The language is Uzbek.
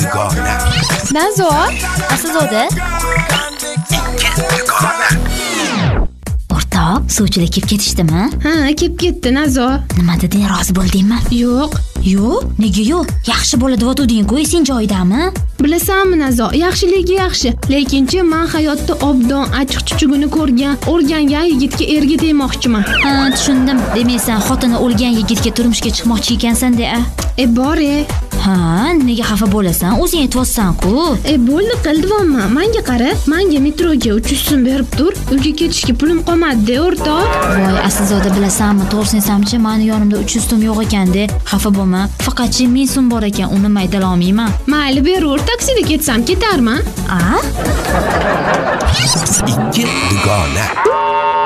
dugona. Nazo, Aslzoda. O'rtoq, suvchilar kelib ketishdimi? ha, kelib ketdi Nazo. Nima deding, rozi bo'ldingmi? Yo'q, Yo'q, nega yo'q? Yaxshi bo'ladi deganding-ku, sen joyidami? bilasanmi Nazo, yaxshiligi yaxshi, lekinchi men hayotda obdon, achchiq chuchugini ko'rgan, o'rgangan yigitga erga tegmoqchiman. Ha, tushundim. Demak, sen xotini o'lgan yigitga turmushga chiqmoqchi ekansan-da. Bor-e. Ha, nega xafa bo'lasan? O'zing aytayotsan-ku. Bo'ldi, qildivommi? Menga qara, menga metroga 300 so'm berib tur, uyga ketishga pulim qolmadi-da, o'rtoq. Voy, Aslzoda, bilasanmi, to'g'risini aytsam-chi, meni yonimda 300 so'm yo'q ekan-da. Xafa bo'lma. Faqatchi 1000 so'm bor ekan, uni maydala olmayman. Mayli, beraver, taksida ketsam ketarman. A? Ikki dugona.